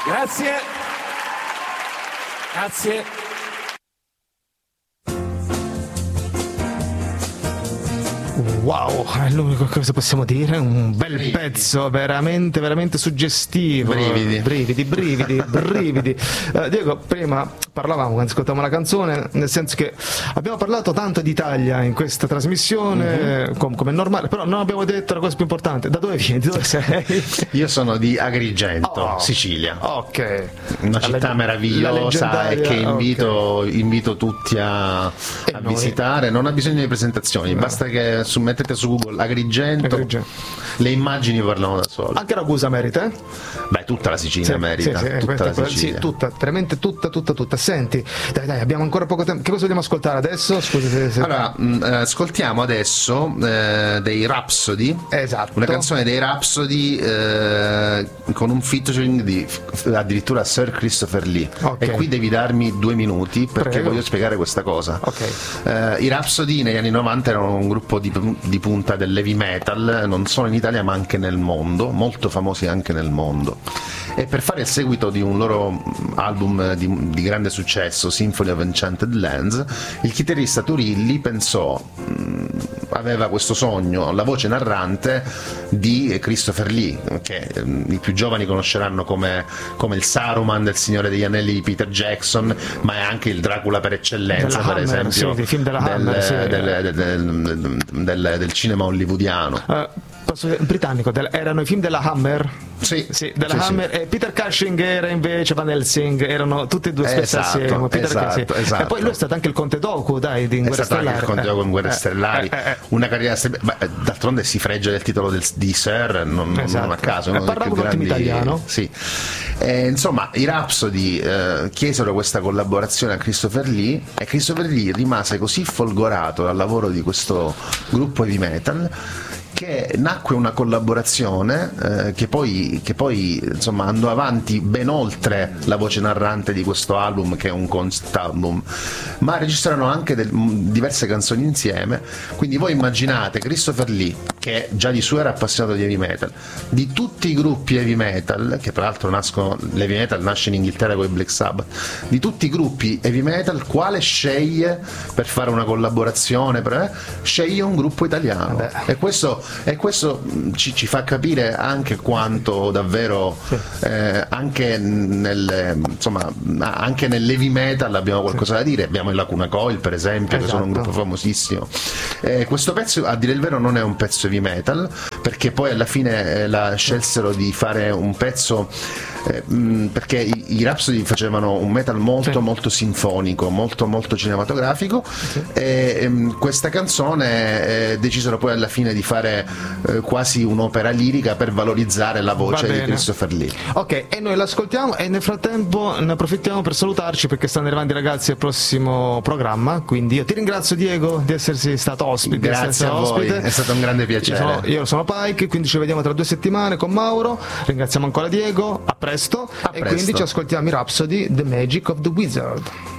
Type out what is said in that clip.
Grazie. Grazie. Wow, è l'unica cosa possiamo dire, un bel pezzo veramente, veramente suggestivo. Brividi. Diego, prima parlavamo quando ascoltavamo la canzone, nel senso che abbiamo parlato tanto di Italia in questa trasmissione, come è normale, però non abbiamo detto la cosa più importante. Da dove vieni? Di dove sei? Io sono di Agrigento, Sicilia. Ok. Una città meravigliosa e che invito tutti a visitare. Non ha bisogno di presentazioni, basta che mettete su Google Agrigento, le immagini parlano da sole. Anche Ragusa merita, Beh, tutta la Sicilia merita, tutta la Sicilia. Sì, tutta, veramente tutta. Senti, dai, abbiamo ancora poco tempo. Che cosa dobbiamo ascoltare adesso? Scusi se... Allora, ascoltiamo adesso dei Rhapsody. Esatto. Una canzone dei Rhapsody con un featuring di addirittura Sir Christopher Lee. Okay. E qui devi darmi 2 minuti perché Prego. voglio spiegare questa cosa. Ok. I Rhapsody negli anni 90 erano un gruppo di punta dell'heavy metal, non solo in Italia ma anche nel mondo, molto famosi anche nel mondo. E per fare il seguito di un loro album di grande successo, Symphony of Enchanted Lands, il chitarrista Turilli aveva questo sogno, la voce narrante di Christopher Lee, che i più giovani conosceranno come il Saruman del Signore degli Anelli di Peter Jackson, ma è anche il Dracula per eccellenza, per esempio, dei film della Hammer, del cinema hollywoodiano. Britannico, erano i film della Hammer? Sì, della Hammer. Sì. E Peter Cushing era invece Van Helsing, erano tutti e due spesso assieme. Esatto. E poi lui è stato anche il Conte Doku, dai, di Guerre Stellari. Anche il Conte Doku in Guerre Stellari. Una carriera d'altronde si freggia del titolo di Sir, non a caso. Parlava un ottimo italiano. Sì. Insomma, i Rhapsody chiesero questa collaborazione a Christopher Lee e Christopher Lee rimase così folgorato dal lavoro di questo gruppo heavy metal che nacque una collaborazione che poi insomma andò avanti ben oltre la voce narrante di questo album, che è un concept album, ma registrarono anche diverse canzoni insieme. Quindi voi immaginate Christopher Lee, che già di suo era appassionato di heavy metal, di tutti i gruppi heavy metal, che tra l'altro l'heavy metal nasce in Inghilterra con i Black Sabbath, di tutti i gruppi heavy metal, quale sceglie per fare una collaborazione? Sceglie un gruppo italiano. E questo ci fa capire anche quanto davvero anche nell'heavy metal abbiamo qualcosa da dire. Abbiamo il Lacuna Coil, per esempio, che sono un gruppo famosissimo. Questo pezzo, a dire il vero, non è un pezzo heavy metal, perché poi alla fine scelsero di fare un pezzo perché i Rhapsody facevano un metal molto sinfonico, molto cinematografico, e questa canzone decisero poi alla fine di fare quasi un'opera lirica per valorizzare la voce di Christopher Lee. Ok, e noi l'ascoltiamo e nel frattempo ne approfittiamo per salutarci, perché stanno arrivando i ragazzi al prossimo programma. Quindi io ti ringrazio, Diego, di essersi stato ospite. Grazie a voi, è stato un grande piacere. Io sono Pike, quindi ci vediamo tra 2 settimane con Mauro. Ringraziamo ancora Diego, a presto. E quindi ci ascoltiamo i Rhapsody, The Magic of the Wizard.